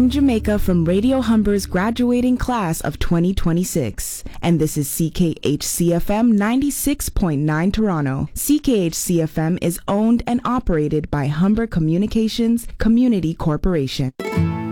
I'm Jamaica from Radio Humber's graduating class of 2026, and this is CKHCFM 96.9 Toronto. CKHCFM is owned and operated by Humber Communications Community Corporation.